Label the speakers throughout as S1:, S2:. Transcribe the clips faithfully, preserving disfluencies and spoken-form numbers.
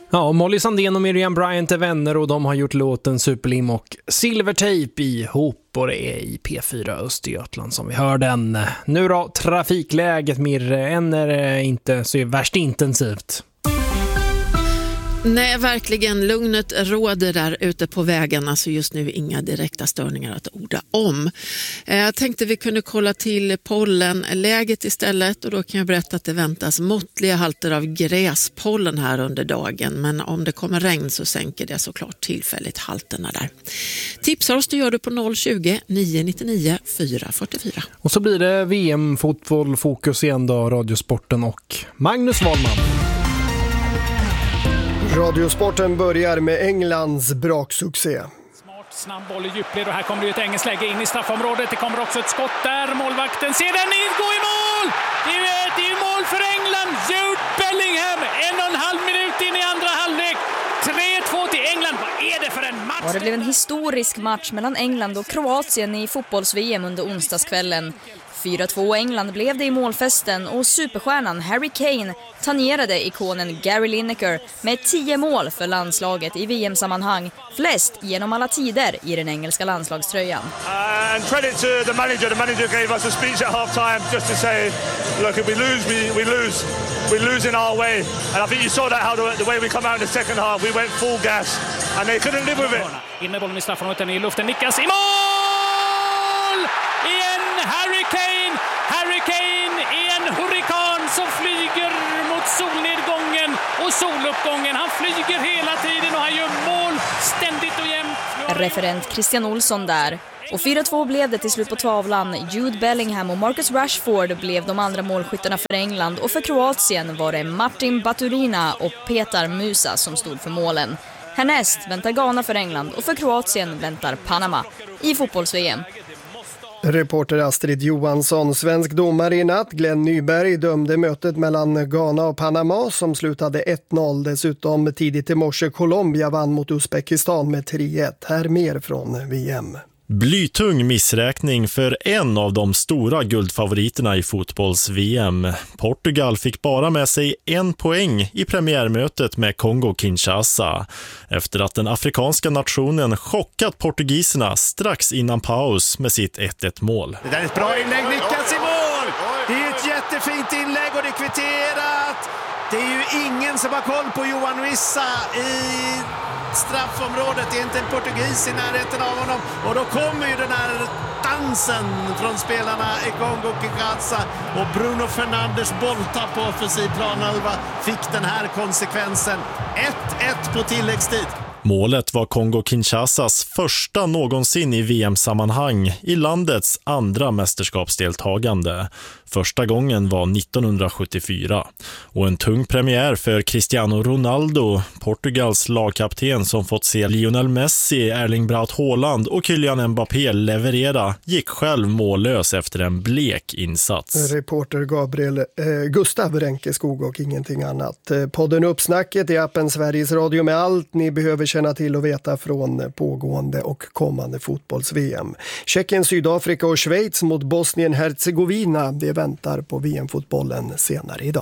S1: Ja, Molly Sandén och Miriam Bryant är vänner och de har gjort låten Superlim och Silvertape ihop och det är i P fyra Östergötland som vi hör den. Nu då, trafikläget Mirre, än är det inte så värst intensivt.
S2: Nej, verkligen. Lugnet råder där ute på vägarna, så just nu inga direkta störningar att orda om. Jag tänkte vi kunde kolla till pollenläget istället, och då kan jag berätta att det väntas måttliga halter av gräspollen här under dagen, men om det kommer regn så sänker det såklart tillfälligt halterna där. Tipsar oss du gör du på noll tjugo, nio nittionio, fyra fyrtiofyra.
S1: Och så blir det V M-fotboll fokus igen då, Radiosporten och Magnus Wahlman.
S3: Radiosporten börjar med Englands braksuccé.
S4: Smart, snabb boll i djupled och här kommer det ett engelskt läge in i straffområdet. Det kommer också ett skott där. Målvakten ser den in, gå i mål! Det är ju det är mål för England. Jude Bellingham, en och en halv minut in i andra halvlek. tre två till England. Vad är det för en match?
S5: Ja, det blev en historisk match mellan England och Kroatien i fotbolls-V M under onsdagskvällen. fyra två England blev det i målfesten och superstjärnan Harry Kane tangerade ikonen Gary Lineker med tio mål för landslaget i V M-sammanhang, flest genom alla tider i den engelska landslagströjan.
S6: Uh, and credit to the manager. The manager gave us a speech at half time just to say, look, if we lose, we, we lose. We lose in our way. And I think you saw that how the, the way we come out in the second half. We went full gas and they couldn't live with it.
S4: In med bollen i straffområdet, den i luften, nickas i mål! Igen Harry Kane! Harry Kane är en hurrikan som flyger mot solnedgången och soluppgången. Han flyger hela tiden och han gör mål ständigt och jämt.
S5: Referent Christian Olsson där. Och fyra två blev det till slut på tavlan. Jude Bellingham och Marcus Rashford blev de andra målskyttarna för England. Och för Kroatien var det Martin Baturina och Petar Musa som stod för målen. Härnäst väntar Ghana för England och för Kroatien väntar Panama i fotbolls-V M.
S3: Reporter Astrid Johansson, svensk domare i natt. Glenn Nyberg dömde mötet mellan Ghana och Panama som slutade ett noll. Dessutom tidigt i morse Colombia vann mot Uzbekistan med tre ett. Här mer från V M.
S7: Blytung missräkning för en av de stora guldfavoriterna i fotbolls-V M. Portugal fick bara med sig en poäng i premiärmötet med Kongo-Kinshasa efter att den afrikanska nationen chockat portugiserna strax innan paus med sitt ett ett mål.
S8: Det där är ett bra inlägg, lyckas i mål! Det är ett jättefint inlägg och det är kvitterat! Det är ju ingen som har koll på Johan Wissa i straffområdet. Det är inte en portugis i närheten av honom. Och då kommer ju den här dansen från spelarna i Kongo-Kinshasa. Och Bruno Fernandes bolltapp på offensiv planhalva fick den här konsekvensen. ett ett på tilläggstid.
S7: Målet var Kongo-Kinshasas första någonsin i V M-sammanhang i landets andra mästerskapsdeltagande. Första gången var nittonhundrasjuttiofyra. Och en tung premiär för Cristiano Ronaldo, Portugals lagkapten som fått se Lionel Messi, Erling Braut Haaland och Kylian Mbappé leverera, gick själv mållös efter en blek insats.
S3: Reporter Gabriel eh, Gustav Renkeskog och ingenting annat. Podden Uppsnacket i appen Sveriges Radio med allt ni behöver känna till och veta från pågående och kommande fotbolls-V M. Tjeckien, Sydafrika och Schweiz mot Bosnien-Herzegovina. Det väntar på V M-fotbollen senare idag.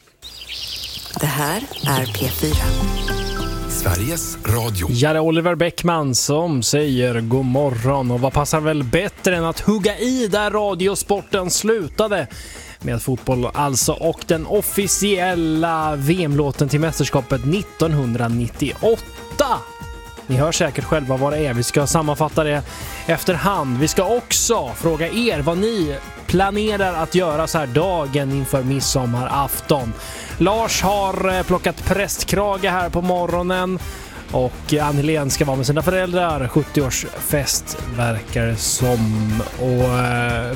S9: Det här är P fyra.
S10: Sveriges Radio.
S1: Ja, det är Oliver Bäckman som säger god morgon. Och vad passar väl bättre än att hugga i där Radiosporten slutade med fotboll alltså, och den officiella V M-låten till mästerskapet nittonhundranittioåtta. Ni hör säkert själva vad det är. Vi ska sammanfatta det efterhand. Vi ska också fråga er vad ni planerar att göra så här dagen inför midsommarafton. Lars har plockat prästkrage här på morgonen och Ann-Helén ska vara med sina föräldrar. sjuttioårsfest verkar som. Och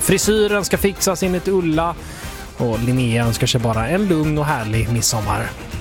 S1: frisyren ska fixas enligt Ulla och Linnea önskar sig bara en lugn och härlig midsommar.